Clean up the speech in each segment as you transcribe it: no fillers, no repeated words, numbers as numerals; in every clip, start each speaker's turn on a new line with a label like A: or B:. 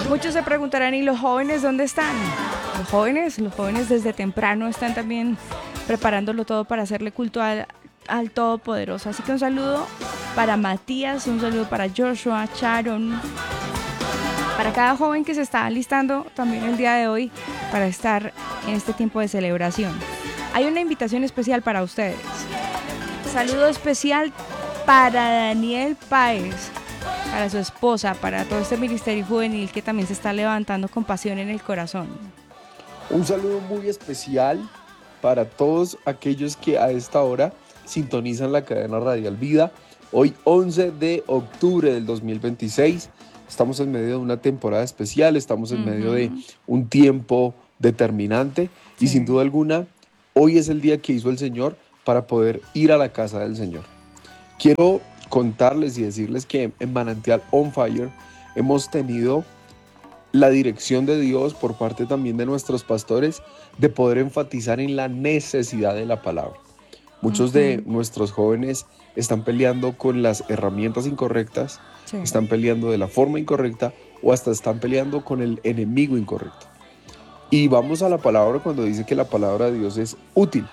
A: Muchos se preguntarán, ¿y los jóvenes dónde están? Los jóvenes desde temprano están también preparándolo todo para hacerle culto al Todopoderoso. Así que un saludo para Matías, un saludo para Joshua, Sharon, para cada joven que se está alistando también el día de hoy para estar en este tiempo de celebración. Hay una invitación especial para ustedes. Saludo especial para Daniel Páez, para su esposa, para todo este ministerio juvenil que también se está levantando con pasión en el corazón.
B: Un saludo muy especial para todos aquellos que a esta hora sintonizan la cadena Radial Vida. Hoy 11 de octubre del 2026, estamos en medio de una temporada especial, estamos en medio de un tiempo determinante y sin duda alguna, hoy es el día que hizo el Señor para poder ir a la casa del Señor. Quiero contarles y decirles que en Manantial On Fire hemos tenido la dirección de Dios por parte también de nuestros pastores de poder enfatizar en la necesidad de la palabra. Muchos de nuestros jóvenes están peleando con las herramientas incorrectas, están peleando de la forma incorrecta o hasta están peleando con el enemigo incorrecto. Y vamos a la palabra cuando dice que la palabra de Dios es útil.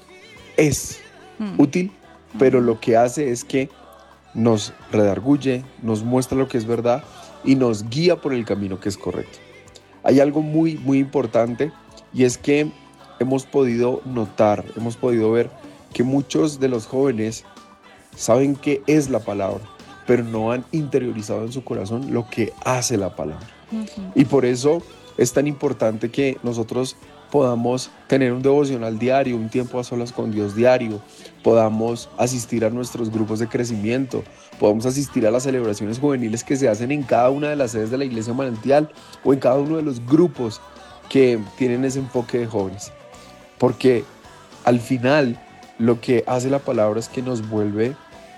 B: Es útil, pero lo que hace es que nos redarguye, nos muestra lo que es verdad y nos guía por el camino que es correcto. Hay algo muy, muy importante y es que hemos podido notar, hemos podido ver que muchos de los jóvenes saben qué es la palabra, pero no han interiorizado en su corazón lo que hace la palabra. Y por eso es tan importante que nosotros podamos tener un devocional diario, un tiempo a solas con Dios diario, podamos asistir a nuestros grupos de crecimiento, podamos asistir a las celebraciones juveniles que se hacen en cada una de las sedes de la Iglesia Manantial o en cada uno de los grupos que tienen ese enfoque de jóvenes. Porque al final lo que hace la palabra es que nos vuelve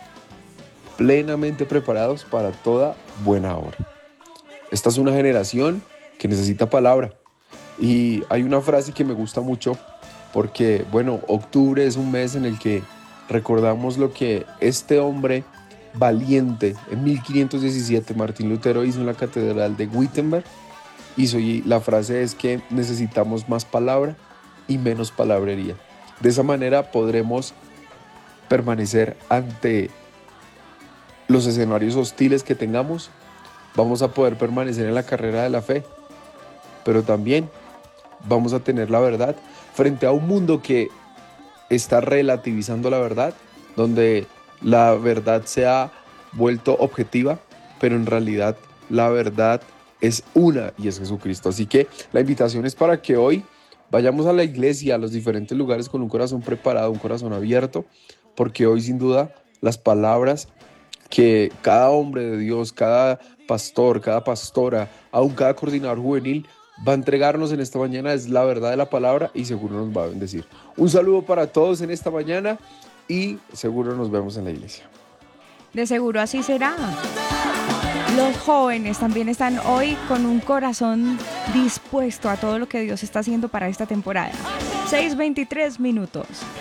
B: plenamente preparados para toda buena obra. Esta es una generación que necesita palabra. Y hay una frase que me gusta mucho porque, bueno, octubre es un mes en el que recordamos lo que este hombre valiente en 1517, Martín Lutero, hizo en la catedral de Wittenberg. Y la frase es que necesitamos más palabra y menos palabrería. De esa manera podremos permanecer ante los escenarios hostiles que tengamos. Vamos a poder permanecer en la carrera de la fe, pero también vamos a tener la verdad frente a un mundo que está relativizando la verdad, donde la verdad se ha vuelto objetiva, pero en realidad la verdad es una y es Jesucristo. Así que la invitación es para que hoy vayamos a la iglesia, a los diferentes lugares con un corazón preparado, un corazón abierto, porque hoy sin duda las palabras que cada hombre de Dios, cada pastor, cada pastora, aún cada coordinador juvenil va a entregarnos en esta mañana es la verdad de la palabra y seguro nos va a bendecir. Un saludo para todos en esta mañana y seguro nos vemos en la iglesia.
A: De seguro así será. Los jóvenes también están hoy con un corazón dispuesto a todo lo que Dios está haciendo para esta temporada. 6:23 minutos.